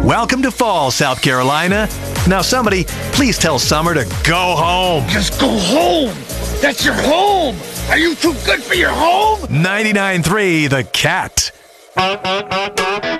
Welcome to fall, South Carolina. Now somebody, please tell Summer to go home. Just go home. That's your home. Are you too good for your home? 99.3 The Cat.